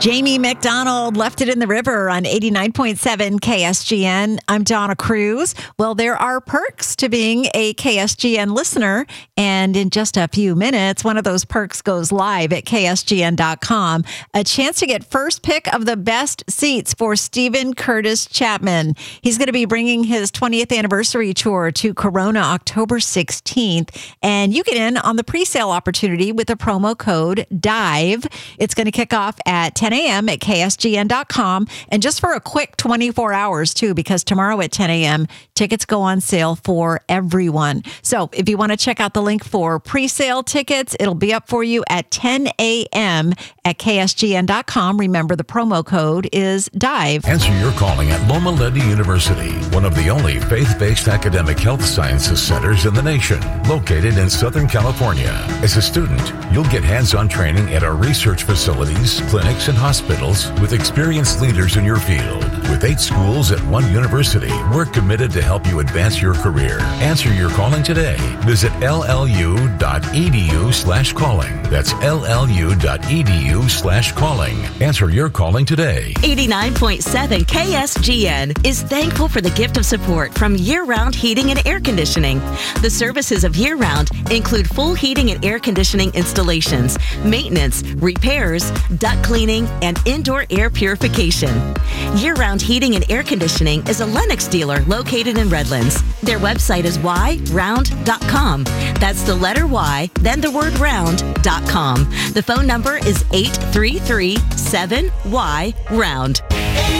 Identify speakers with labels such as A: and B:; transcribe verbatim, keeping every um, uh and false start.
A: Jamie McDonald left it in the river on eighty-nine point seven K S G N. I'm Donna Cruz. Well, there are perks to being a K S G N listener. And in just a few minutes, one of those perks goes live at K S G N dot com. A chance to get first pick of the best seats for Steven Curtis Chapman. He's going to be bringing his twentieth anniversary tour to Corona October sixteenth. And you get in on the pre-sale opportunity with the promo code DIVE. It's going to kick off at ten a.m. at K S G N dot com. And just for a quick twenty-four hours, too, because tomorrow at ten a.m., tickets go on sale for everyone. So if you want to check out the link for pre-sale tickets, it'll be up for you at ten a.m. at K S G N dot com. Remember, the promo code is DIVE.
B: Answer your calling at Loma Linda University, one of the only faith-based academic health sciences centers in the nation, located in Southern California. As a student, you'll get hands-on training at our research facilities, clinics, and hospitals with experienced leaders in your field. With eight schools at one university, we're committed to help you advance your career. Answer your calling today. Visit llu.edu slash calling. That's llu.edu slash calling. Answer your calling today.
C: eighty-nine point seven K S G N is thankful for the gift of support from Year Round Heating and Air Conditioning. The services of Year Round include full heating and air conditioning installations, maintenance, repairs, duct cleaning, and indoor air purification. Year Round Heating and Air Conditioning is a Lennox dealer located in Redlands. Their website is y round dot com. That's the letter Y, then the word round dot com. The phone number is eight three three seven Y round.